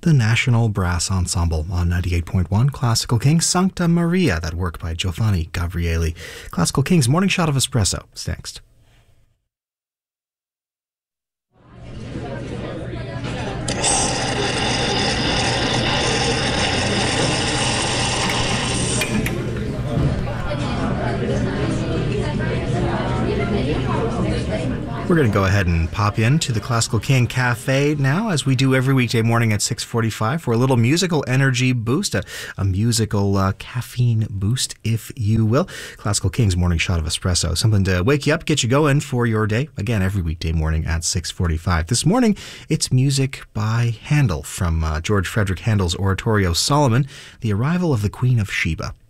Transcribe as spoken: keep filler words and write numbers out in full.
the National Brass Ensemble on ninety-eight point one Classical King, Sancta Maria, that work by Giovanni Gabrieli. Classical King's Morning Shot of Espresso is next. We're going to go ahead and pop into the Classical King Cafe now, as we do every weekday morning at six forty-five, for a little musical energy boost, a, a musical uh, caffeine boost, if you will. Classical King's Morning Shot of Espresso, something to wake you up, get you going for your day. Again, every weekday morning at six forty-five. This morning, it's music by Handel from uh, George Frederick Handel's oratorio Solomon, The Arrival of the Queen of Sheba.